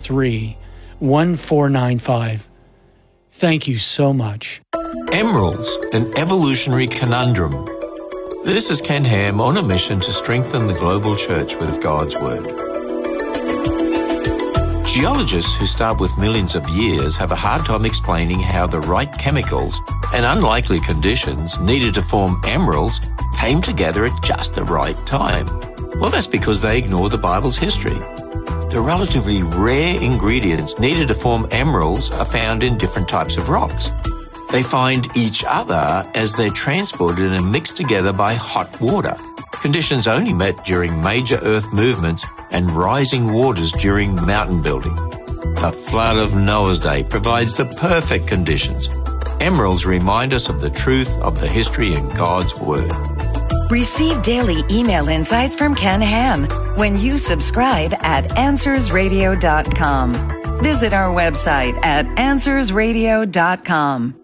833-1495. Thank you so much. Emeralds, an evolutionary conundrum. This is Ken Ham on a mission to strengthen the global church with God's Word. Geologists who start with millions of years have a hard time explaining how the right chemicals and unlikely conditions needed to form emeralds came together at just the right time. Well, that's because they ignore the Bible's history. The relatively rare ingredients needed to form emeralds are found in different types of rocks. They find each other as they're transported and mixed together by hot water, conditions only met during major earth movements and rising waters during mountain building. The flood of Noah's day provides the perfect conditions. Emeralds remind us of the truth of the history in God's Word. Receive daily email insights from Ken Ham when you subscribe at AnswersRadio.com. Visit our website at AnswersRadio.com.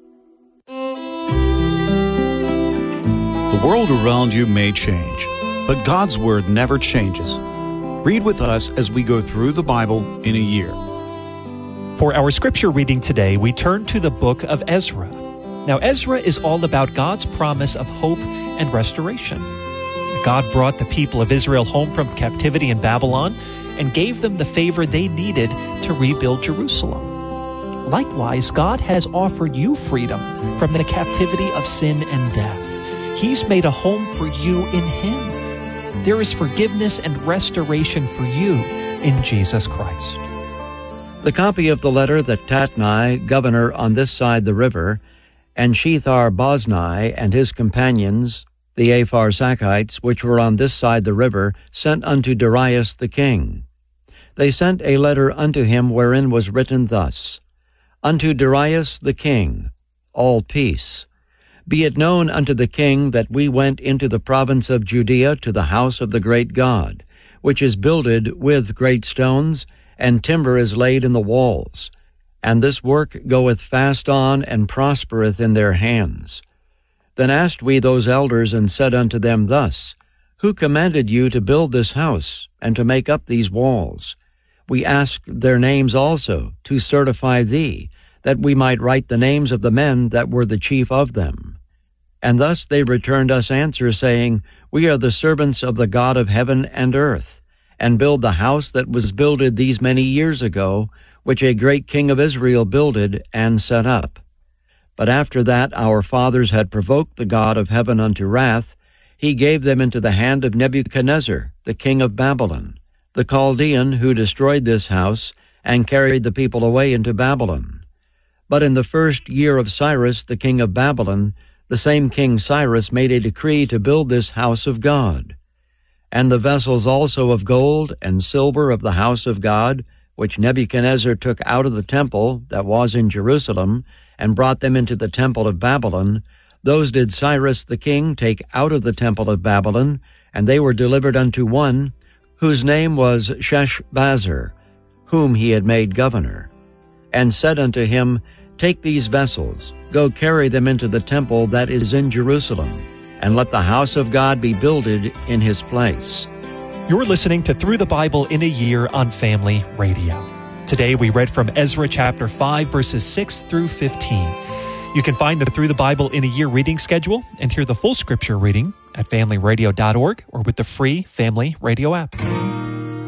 The world around you may change, but God's Word never changes. Read with us as we go through the Bible in a year. For our scripture reading today, we turn to the book of Ezra. Now, Ezra is all about God's promise of hope and restoration. God brought the people of Israel home from captivity in Babylon and gave them the favor they needed to rebuild Jerusalem. Likewise, God has offered you freedom from the captivity of sin and death. He's made a home for you in Him. There is forgiveness and restoration for you in Jesus Christ. The copy of the letter that Tatnai, governor on this side the river, and Shethar-Boznai and his companions, the Apharsachites, which were on this side the river, sent unto Darius the king. They sent a letter unto him wherein was written thus, Unto Darius the king, all peace. Be it known unto the king that we went into the province of Judea to the house of the great God, which is builded with great stones, and timber is laid in the walls. And this work goeth fast on, and prospereth in their hands. Then asked we those elders, and said unto them thus, Who commanded you to build this house, and to make up these walls? We asked their names also, to certify thee, that we might write the names of the men that were the chief of them. And thus they returned us answer, saying, We are the servants of the God of heaven and earth, and build the house that was builded these many years ago, which a great king of Israel builded and set up. But after that our fathers had provoked the God of heaven unto wrath, he gave them into the hand of Nebuchadnezzar, the king of Babylon, the Chaldean, who destroyed this house, and carried the people away into Babylon. But in the first year of Cyrus, the king of Babylon, the same King Cyrus made a decree to build this house of God. And the vessels also of gold and silver of the house of God, which Nebuchadnezzar took out of the temple that was in Jerusalem, and brought them into the temple of Babylon, those did Cyrus the king take out of the temple of Babylon, and they were delivered unto one, whose name was Sheshbazzar, whom he had made governor, and said unto him, Take these vessels, go carry them into the temple that is in Jerusalem, and let the house of God be builded in his place. You're listening to Through the Bible in a Year on Family Radio. Today we read from Ezra chapter 5, verses 6 through 15. You can find the Through the Bible in a Year reading schedule and hear the full scripture reading at familyradio.org or with the free Family Radio app.